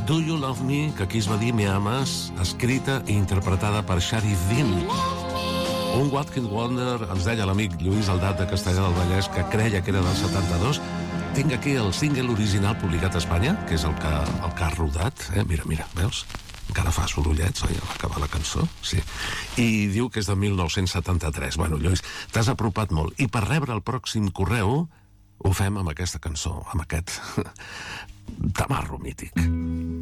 Do You Love Me, que aquí es va dir Me Ames, escrita i interpretada per Sharif Din. Un One-Hit Wonder, ens deia l'amic Lluís Aldat de Castellar del Vallès, que creia que era del 72. Tinc aquí el single original publicat a Espanya, que és el que ha rodat. Mira, veus? Encara fa sorollets, oi, a l'acabar la cançó? Sí. I diu que és de 1973. Bueno, Lluís, t'has apropat molt. I per rebre el pròxim correu ho fem amb aquesta cançó, amb aquest tamarro mític.